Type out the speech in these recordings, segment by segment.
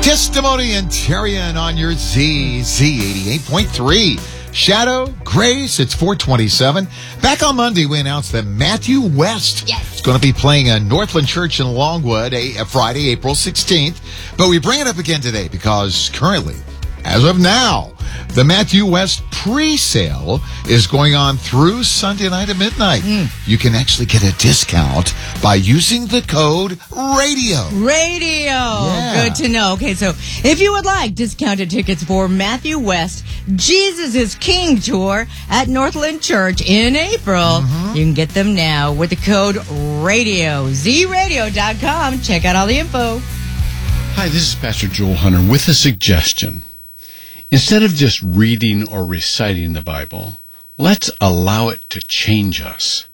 Testimony and Tarian on your Z88.3. Shadow, Grace, it's 427. Back on Monday, we announced that Matthew West is going to be playing at Northland Church in Longwood, Friday, April 16th. But we bring it up again today because currently, as of now, the Matthew West pre-sale is going on through Sunday night at midnight. You can actually get a discount by using the code RADIO. Radio. Yeah. Good to know. Okay, so if you would like discounted tickets for Matthew West, Jesus is King tour at Northland Church in April, you can get them now with the code RADIO. ZRadio.com. Check out all the info. Hi, this is Pastor Joel Hunter with a suggestion. Instead of just reading or reciting the Bible, let's allow it to change us.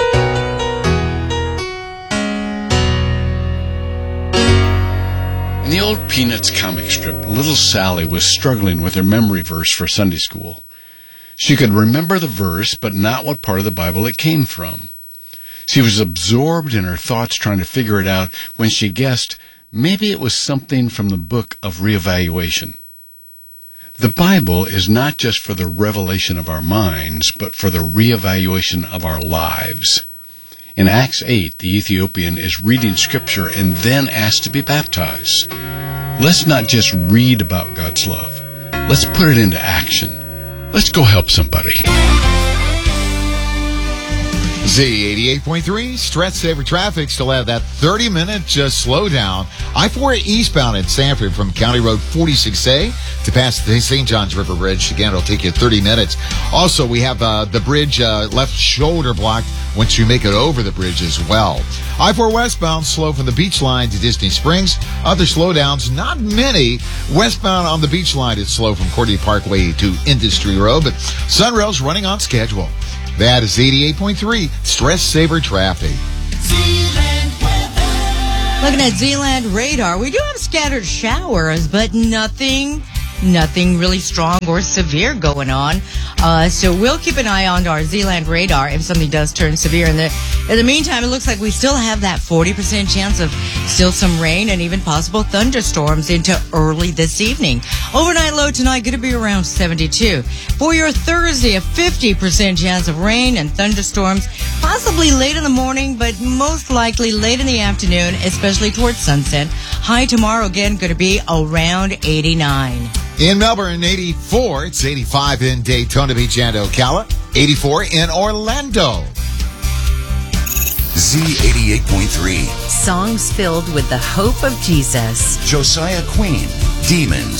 In the old Peanuts comic strip, little Sally was struggling with her memory verse for Sunday school. She could remember the verse, but not what part of the Bible it came from. She was absorbed in her thoughts trying to figure it out when she guessed maybe it was something from the book of reevaluation. The Bible is not just for the revelation of our minds, but for the reevaluation of our lives. In Acts 8, the Ethiopian is reading Scripture and then asked to be baptized. Let's not just read about God's love. Let's put it into action. Let's go help somebody. Z88.3, Stress Saver Traffic still have that 30-minute slowdown. I-4 eastbound at Sanford from County Road 46A to past the St. John's River Bridge. Again, it'll take you 30 minutes. Also, we have the bridge left shoulder blocked once you make it over the bridge as well. I-4 westbound slow from the beach line to Disney Springs. Other slowdowns, not many. Westbound on the beach line, it's slow from Cordy Parkway to Industry Road, but Sunrail's running on schedule. That is 88.3 Stress Saver Traffic. Looking at Zealand radar, we do have scattered showers, but nothing really strong or severe going on. So we'll keep an eye on our Zealand radar if something does turn severe. In the meantime, it looks like we still have that 40% chance of still some rain and even possible thunderstorms into early this evening. Overnight low tonight going to be around 72. For your Thursday, a 50% chance of rain and thunderstorms, possibly late in the morning, but most likely late in the afternoon, especially towards sunset. High tomorrow again going to be around 89. In Melbourne, 84. It's 85 in Daytona Beach and Ocala. 84 in Orlando. Z88.3. Songs filled with the hope of Jesus. Josiah Queen. Demons.